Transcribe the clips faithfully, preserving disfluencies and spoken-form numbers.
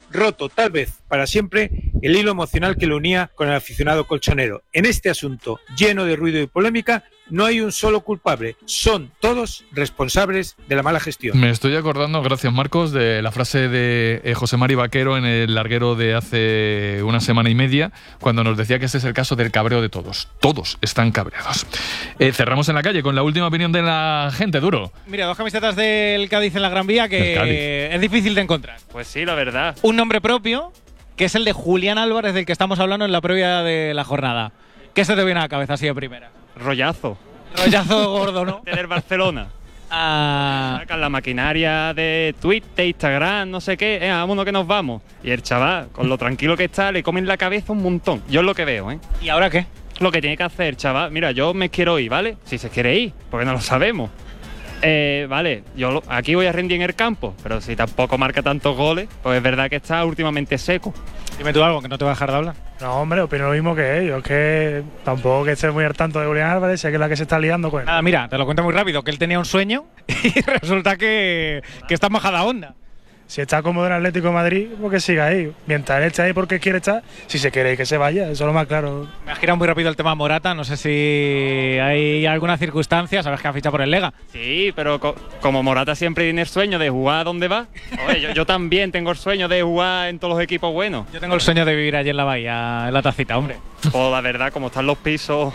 roto tal vez para siempre el hilo emocional que lo unía con el aficionado colchonero. En este asunto lleno de ruido y polémica no hay un solo culpable, son todos responsables de la mala gestión. Me estoy acordando, gracias Marcos, de la frase de eh, José Mari Vaquero en el larguero de hace una semana y media, cuando nos decía que ese es el caso del cabreo de todos. Todos están cabreados. Eh, cerramos en la calle con la última opinión de la gente, Duro. Mira, dos camisetas del Cádiz en la Gran Vía que es difícil de encontrar. Pues sí, la verdad. Un nombre propio, que es el de Julián Álvarez, del que estamos hablando en la previa de la jornada. ¿Qué se te viene a la cabeza así de primera? Rollazo. Rollazo gordo, ¿no? Tener Barcelona. Ah. Sacan la maquinaria de Twitter, Instagram, no sé qué. Eh, vámonos que nos vamos. Y el chaval, con lo tranquilo que está, le comen la cabeza un montón. Yo es lo que veo, ¿eh? ¿Y ahora qué? Lo que tiene que hacer, chaval. Mira, yo me quiero ir, ¿vale? Si se quiere ir, porque no lo sabemos. Eh, vale, yo lo, aquí voy a rendir en el campo, pero si tampoco marca tantos goles, pues es verdad que está últimamente seco. Dime tú algo, que no te va a dejar de hablar. No, hombre, opino lo mismo que ellos, que tampoco que esté muy al tanto de Julián Álvarez, sé que es la que se está liando con él. Nada, mira, te lo cuento muy rápido, que él tenía un sueño y resulta que, que está en bajada onda. Si está cómodo en Atlético de Madrid, pues que siga ahí. Mientras él esté ahí porque quiere estar, si se quiere que se vaya, eso es lo más claro. Me ha girado muy rápido el tema Morata, no sé si hay alguna circunstancia, sabes que ha fichado por el Lega. Sí, pero co como Morata siempre tiene el sueño de jugar donde va, oye, yo, yo también tengo el sueño de jugar en todos los equipos buenos. Yo tengo el sueño de vivir allí en la bahía, en la Tacita, hombre. Pues la verdad, como están los pisos...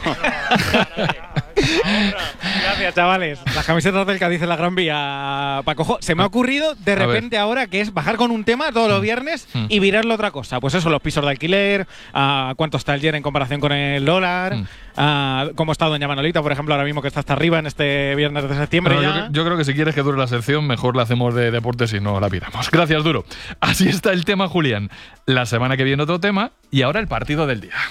Gracias, chavales. Las camisetas del Cádiz en la Gran Vía, Paco. Se me ha ocurrido de repente ahora que es bajar con un tema todos los viernes mm. y virarlo otra cosa. Pues eso, los pisos de alquiler, uh, cuánto está el yen en comparación con el dólar, mm. uh, cómo está Doña Manolita, por ejemplo, ahora mismo que está hasta arriba en este viernes de septiembre. No, ya. Yo, yo creo que si quieres que dure la sección, mejor la hacemos de deportes y no la viramos. Gracias, Duro. Así está el tema, Julián. La semana que viene otro tema y ahora el partido del día.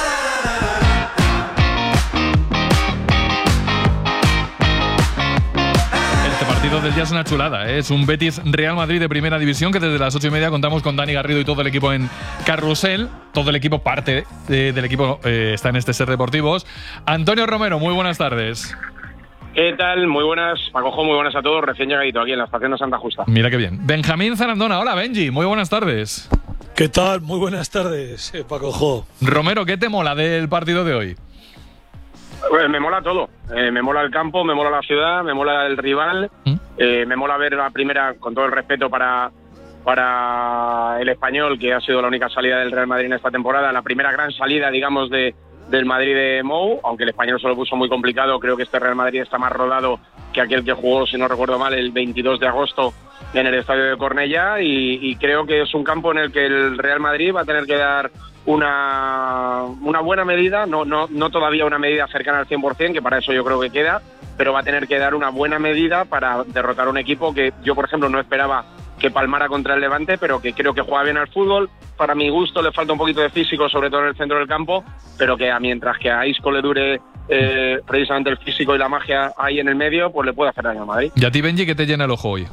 El partido del día es una chulada, ¿eh? Es un Betis Real Madrid de primera división que desde las ocho y media contamos con Dani Garrido y todo el equipo en Carrusel. Todo el equipo, parte de, del equipo eh, está en este Ser Deportivos. Antonio Romero, muy buenas tardes. ¿Qué tal? Muy buenas, Pacojo, muy buenas a todos. Recién llegadito aquí en la estación de Santa Justa. Mira qué bien. Benjamín Zarandona, hola Benji, muy buenas tardes. ¿Qué tal? Muy buenas tardes, eh, Pacojo. Romero, ¿qué te mola del partido de hoy? Pues me mola todo, eh, me mola el campo, me mola la ciudad, me mola el rival, ¿Mm? eh, me mola ver la primera, con todo el respeto para, para el Español, que ha sido la única salida del Real Madrid en esta temporada, la primera gran salida, digamos, de, del Madrid de Mou, aunque el Español se lo puso muy complicado. Creo que este Real Madrid está más rodado que aquel que jugó, si no recuerdo mal, el veintidós de agosto en el estadio de Cornellá, y, y creo que es un campo en el que el Real Madrid va a tener que dar una, una buena medida, no, no, no todavía una medida cercana al cien por cien, que para eso yo creo que queda, pero va a tener que dar una buena medida para derrotar un equipo que yo, por ejemplo, no esperaba que palmara contra el Levante, pero que creo que juega bien al fútbol. Para mi gusto le falta un poquito de físico, sobre todo en el centro del campo, pero que a, mientras que a Isco le dure eh, precisamente el físico y la magia ahí en el medio, pues le puede hacer daño a Madrid. ¿Y a ti, Benji, qué te llena el ojo hoy?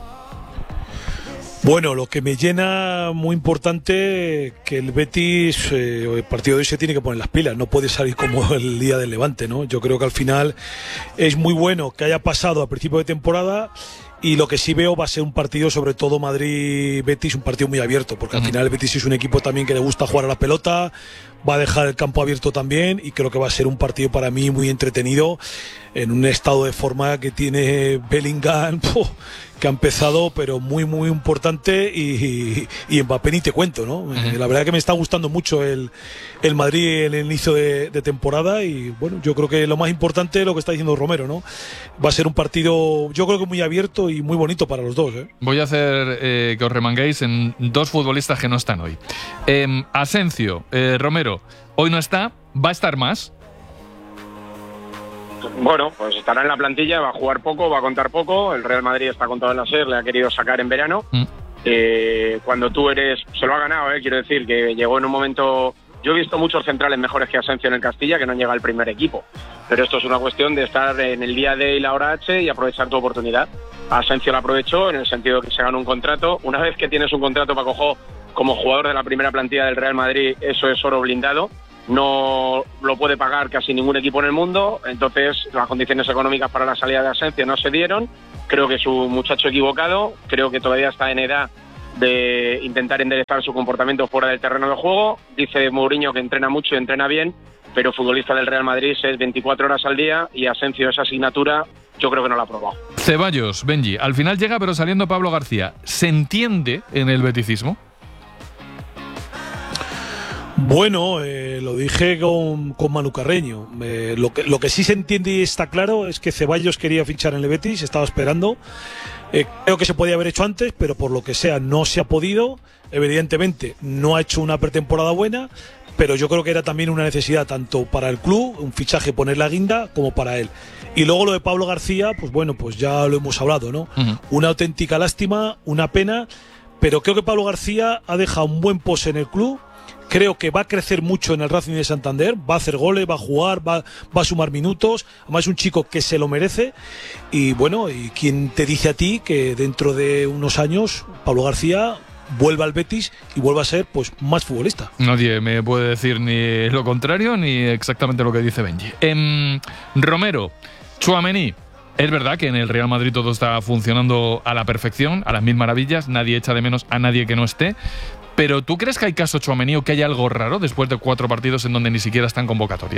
Bueno, lo que me llena muy importante, que el Betis, eh, el partido de hoy se tiene que poner las pilas, no puede salir como el día del Levante, ¿no? Yo creo que al final es muy bueno que haya pasado a principio de temporada, y lo que sí veo va a ser un partido, sobre todo Madrid-Betis, un partido muy abierto, porque al final el Betis es un equipo también que le gusta jugar a la pelota, va a dejar el campo abierto también, y creo que va a ser un partido para mí muy entretenido, en un estado de forma que tiene Bellingham, ¡puf!, que ha empezado, pero muy, muy importante, y, y, y Mbappé ni te cuento, ¿no? Uh-huh. La verdad que me está gustando mucho el, el Madrid en el inicio de, de temporada, y bueno, yo creo que lo más importante es lo que está diciendo Romero, ¿no? Va a ser un partido, yo creo que muy abierto y muy bonito para los dos, ¿eh? Voy a hacer eh, que os remanguéis en dos futbolistas que no están hoy. Eh, Asencio, eh, Romero, hoy no está, ¿va a estar más? Bueno, pues estará en la plantilla, va a jugar poco, va a contar poco. El Real Madrid está contado en la S E R, le ha querido sacar en verano. Mm. Eh, cuando tú eres, se lo ha ganado, eh, quiero decir, que llegó en un momento... Yo he visto muchos centrales mejores que Asencio en el Castilla que no llega al primer equipo. Pero esto es una cuestión de estar en el día D y la hora H y aprovechar tu oportunidad. Asencio la aprovechó en el sentido que se ganó un contrato. Una vez que tienes un contrato, Paco, como jugador de la primera plantilla del Real Madrid, eso es oro blindado. No lo puede pagar casi ningún equipo en el mundo, entonces las condiciones económicas para la salida de Asencio no se dieron. Creo que es un muchacho equivocado, creo que todavía está en edad de intentar enderezar su comportamiento fuera del terreno de juego. Dice Mourinho que entrena mucho y entrena bien, pero futbolista del Real Madrid es veinticuatro horas al día y Asensio esa asignatura yo creo que no la ha probado. Ceballos, Benji, al final llega pero saliendo Pablo García. ¿Se entiende en el beticismo? Bueno, eh, lo dije con, con Manu Carreño. Eh, lo, que, lo que sí se entiende y está claro es que Ceballos quería fichar en el Betis, estaba esperando. Eh, creo que se podía haber hecho antes, pero por lo que sea no se ha podido. Evidentemente no ha hecho una pretemporada buena, pero yo creo que era también una necesidad tanto para el club, un fichaje poner la guinda, como para él. Y luego lo de Pablo García, pues bueno, pues ya lo hemos hablado, ¿no? Uh-huh. Una auténtica lástima, una pena, pero creo que Pablo García ha dejado un buen pose en el club. Creo que va a crecer mucho en el Racing de Santander, va a hacer goles, va a jugar, va, va a sumar minutos. Además es un chico que se lo merece. Y bueno, ¿y quién te dice a ti que dentro de unos años Pablo García vuelva al Betis y vuelva a ser pues más futbolista? Nadie me puede decir ni lo contrario ni exactamente lo que dice Benji. Eh, Romero, Tchouaméni. Es verdad que en el Real Madrid todo está funcionando a la perfección, a las mil maravillas, nadie echa de menos a nadie que no esté. Pero ¿tú crees que hay caso Tchouaméni o que hay algo raro después de cuatro partidos en donde ni siquiera está en convocatoria?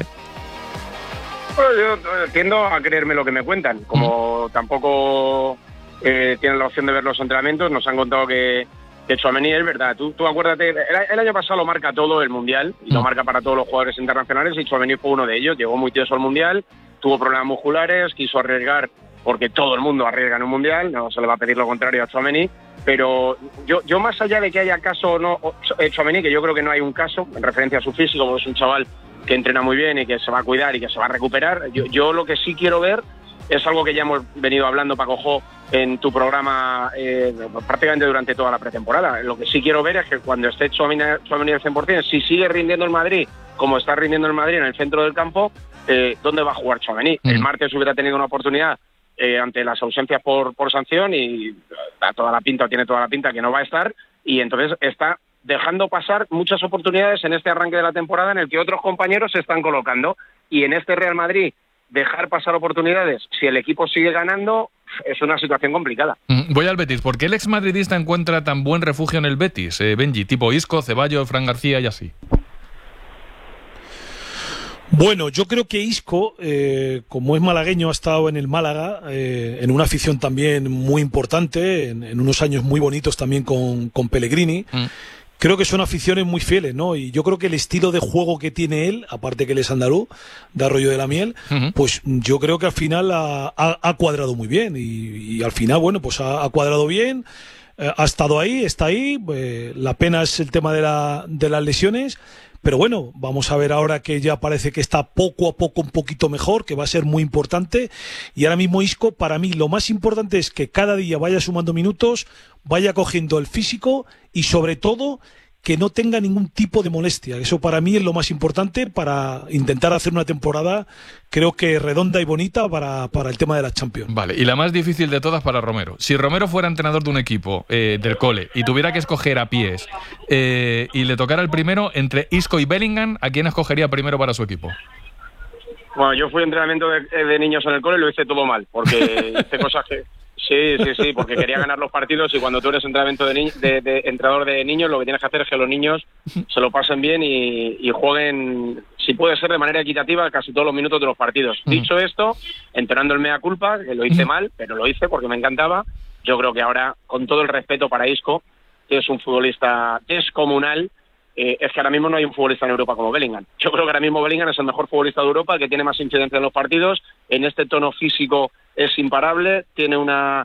Bueno, yo tiendo a creerme lo que me cuentan. Como mm. tampoco eh, tienen la opción de ver los entrenamientos, nos han contado que, que Tchouaméni es verdad. Tú, tú acuérdate, el, el año pasado lo marca todo el Mundial y mm. lo marca para todos los jugadores internacionales y Tchouaméni fue uno de ellos. Llegó muy tieso al Mundial, tuvo problemas musculares, quiso arriesgar porque todo el mundo arriesga en un Mundial, no se le va a pedir lo contrario a Tchouaméni. Pero yo, yo más allá de que haya caso o no, Tchouaméni, que yo creo que no hay un caso en referencia a su físico, porque es un chaval que entrena muy bien y que se va a cuidar y que se va a recuperar. Yo, yo lo que sí quiero ver es algo que ya hemos venido hablando, Paco Jo, en tu programa eh, prácticamente durante toda la pretemporada. Lo que sí quiero ver es que cuando esté Tchouaméni al cien por cien, si sigue rindiendo el Madrid como está rindiendo el Madrid en el centro del campo, eh, ¿dónde va a jugar Tchouaméni? Mm. El martes hubiera tenido una oportunidad Eh, ante las ausencias por, por sanción y da toda la pinta, tiene toda la pinta que no va a estar, y entonces está dejando pasar muchas oportunidades en este arranque de la temporada en el que otros compañeros se están colocando, y en este Real Madrid dejar pasar oportunidades si el equipo sigue ganando es una situación complicada. Voy al Betis. ¿Por qué el exmadridista encuentra tan buen refugio en el Betis, eh, Benji? Tipo Isco, Ceballos, Fran García y así. Bueno, yo creo que Isco, eh, como es malagueño, ha estado en el Málaga, eh, en una afición también muy importante, en, en unos años muy bonitos también con, con Pellegrini. Mm. Creo que son aficiones muy fieles, ¿no? Y yo creo que el estilo de juego que tiene él, aparte que él es andaluz, de Arroyo de la Miel, uh-huh. pues yo creo que al final ha, ha, ha cuadrado muy bien. Y, y al final, bueno, pues ha, ha cuadrado bien, eh, ha estado ahí, está ahí. Eh, la pena es el tema de, la, de las lesiones. Pero bueno, vamos a ver ahora que ya parece que está poco a poco un poquito mejor, que va a ser muy importante. Y ahora mismo Isco, para mí, lo más importante es que cada día vaya sumando minutos, vaya cogiendo el físico y sobre todo que no tenga ningún tipo de molestia. Eso para mí es lo más importante para intentar hacer una temporada, creo que redonda y bonita para, para el tema de la Champions. Vale, y la más difícil de todas para Romero. Si Romero fuera entrenador de un equipo eh, del cole y tuviera que escoger a pies eh, y le tocara el primero entre Isco y Bellingham, ¿a quién escogería primero para su equipo? Bueno, yo fui entrenamiento de, de niños en el cole y lo hice todo mal, porque hice cosas que... Sí, sí, sí, porque quería ganar los partidos y cuando tú eres entrenamiento de, ni de, de entrenador de niños, lo que tienes que hacer es que los niños se lo pasen bien y, y jueguen, si puede ser de manera equitativa, casi todos los minutos de los partidos. Uh-huh. Dicho esto, entrenando el mea culpa, que lo hice uh-huh. mal, pero lo hice porque me encantaba. Yo creo que ahora, con todo el respeto para Isco, que es un futbolista descomunal, eh, es que ahora mismo no hay un futbolista en Europa como Bellingham. Yo creo que ahora mismo Bellingham es el mejor futbolista de Europa, el que tiene más incidencia en los partidos, en este tono físico es imparable, tiene una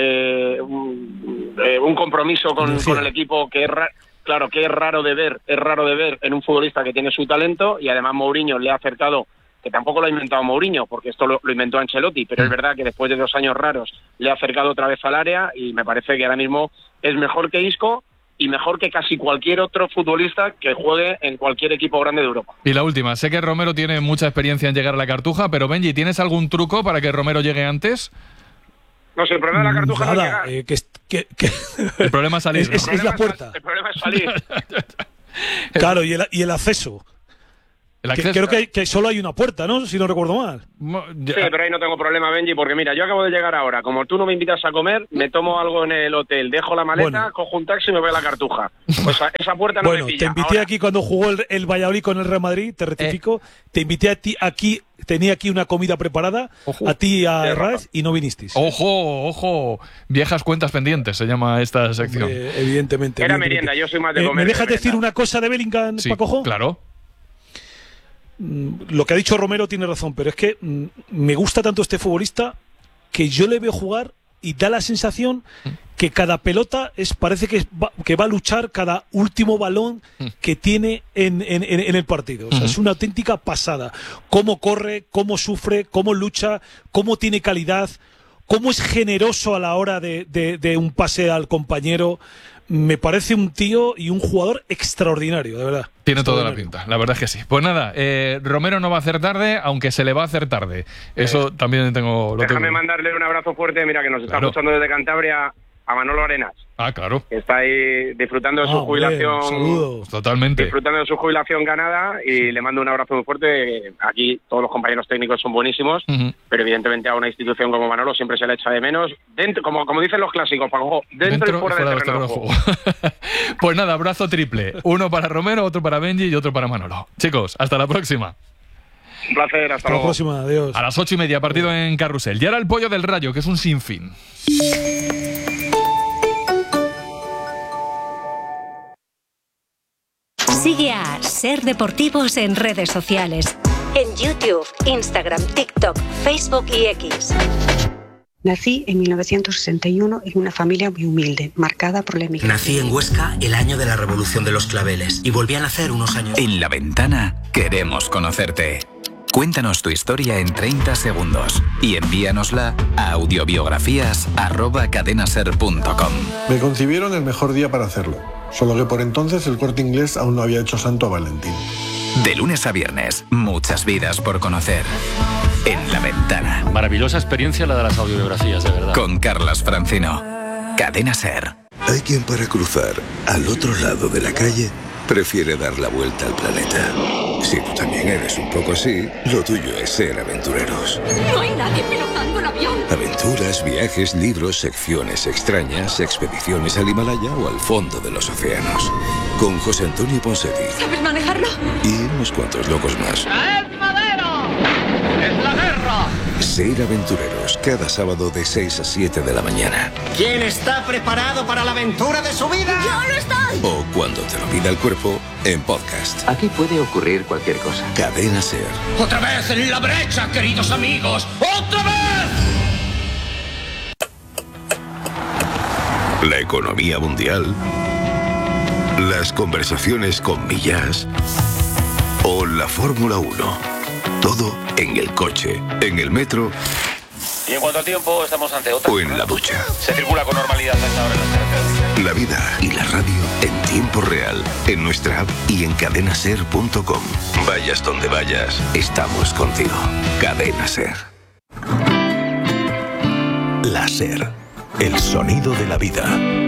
eh, un, eh, un compromiso con, con el equipo que es ra claro que es raro de ver, es raro de ver en un futbolista que tiene su talento, y además Mourinho le ha acercado, que tampoco lo ha inventado Mourinho, porque esto lo, lo inventó Ancelotti, pero es verdad que después de dos años raros le ha acercado otra vez al área y me parece que ahora mismo es mejor que Isco y mejor que casi cualquier otro futbolista que juegue en cualquier equipo grande de Europa. Y la última, sé que Romero tiene mucha experiencia en llegar a la Cartuja, pero Benji, ¿tienes algún truco para que Romero llegue antes? No sé, el problema de la Cartuja Nada, no es llegar. Eh, que, que, que el problema es salir. Es, ¿no? es, es la puerta. El problema es salir. Claro, y el, y el acceso. El Que, acceso- creo que, hay- que solo hay una puerta, ¿no? Si no recuerdo mal. Mo- Sí, pero ahí no tengo problema, Benji, porque mira, yo acabo de llegar ahora. Como tú no me invitas a comer, me tomo algo en el hotel, dejo la maleta, Bueno. cojo un taxi y me voy a la Cartuja. Pues a- esa puerta no Bueno, me te pilla. invité Ahora, aquí cuando jugó el, el Valladolid con el Real Madrid, te rectifico. Te invité a ti aquí, tenía aquí una comida preparada, Ojo. a ti y a Tienes Herráez, razón. y no vinisteis. Ojo, ojo. Viejas cuentas pendientes se llama esta sección. Eh, evidentemente. Era evidentemente. merienda, yo soy más de Eh, comer ¿Me dejas que decir merendar. una cosa de Bellingham, Sí, Pacojo? claro. Lo que ha dicho Romero tiene razón, pero es que mm, me gusta tanto este futbolista que yo le veo jugar y da la sensación que cada pelota es parece que va, que va a luchar cada último balón que tiene en, en- en- en el partido. O sea, Ujú. es una auténtica pasada. Cómo corre, cómo sufre, cómo lucha, cómo tiene calidad, cómo es generoso a la hora de, de- de un pase al compañero. Me parece un tío y un jugador extraordinario, de verdad. Tiene toda la Extraordinario. pinta, la verdad es que sí. Pues nada, eh, Romero no va a hacer tarde, aunque se le va a hacer tarde. Eso también tengo, lo déjame tengo. mandarle un abrazo fuerte, mira, que nos está Claro. escuchando desde Cantabria, a Manolo Arenas, Ah, claro, que está ahí disfrutando de Ah, su hombre, jubilación. saludos. totalmente. Disfrutando de su jubilación ganada y le mando un abrazo muy fuerte. Aquí todos los compañeros técnicos son buenísimos, Ujú. pero evidentemente a una institución como Manolo siempre se le echa de menos, dentro, como, como dicen los clásicos, Paco, dentro, y fuera, del del terreno de juego. Pues nada, abrazo triple. Uno para Romero, otro para Benji y otro para Manolo. Chicos, hasta la próxima. Un placer, hasta Hasta la luego. próxima, adiós. A las ocho y media, partido en Carrusel. Y ahora el pollo del Rayo, que es un sinfín. Sigue a Ser Deportivos en redes sociales. En YouTube, Instagram, TikTok, Facebook y X. Nací en mil novecientos sesenta y uno en una familia muy humilde, marcada por la emigración. Nací en Huesca el año de la Revolución de los Claveles y volví a nacer unos años. En La Ventana queremos conocerte. Cuéntanos tu historia en treinta segundos y envíanosla a audiobiografías arroba cadenaser punto com. Me concibieron el mejor día para hacerlo, solo que por entonces el Corte Inglés aún no había hecho santo a Valentín. De lunes a viernes, muchas vidas por conocer. En La Ventana. Maravillosa experiencia la de las audiobiografías, de verdad. Con Carlas Francino. Cadena Ser. Hay quien para cruzar al otro lado de la calle prefiere dar la vuelta al planeta. Si tú también eres un poco así, lo tuyo es ser aventureros. No hay nadie pilotando el avión. Aventuras, viajes, libros, secciones extrañas, expediciones al Himalaya o al fondo de los océanos. Con José Antonio Ponseti ¿Sabes manejarlo? y unos cuantos locos más. ¡Es madero! ¡Es la guerra! Ser aventureros cada sábado de seis a siete de la mañana. ¿Quién está preparado para la aventura de su vida? ¡Yo no estoy! O cuando te lo pida el cuerpo, en podcast. Aquí puede ocurrir cualquier cosa. Cadena Ser. ¡Otra vez en la brecha, queridos amigos! ¡Otra vez! La economía mundial. Las conversaciones con Millás. O la Fórmula uno. Todo en el coche, en el metro Y en cuanto al tiempo, estamos ante otra. o en la ducha. Se circula con normalidad a esta hora en las carreteras. La vida y la radio en tiempo real, en nuestra app y en cadenaser punto com. Vayas donde vayas, estamos contigo. Cadena Ser. La Ser, el sonido de la vida.